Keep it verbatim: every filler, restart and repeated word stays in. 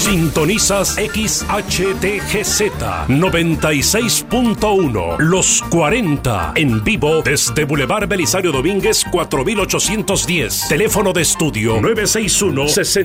Sintonizas X H T G Z noventa y seis punto uno, Los cuarenta, en vivo desde Boulevard Belisario Domínguez cuatro mil ochocientos diez. Teléfono de estudio nueve seis uno, sesenta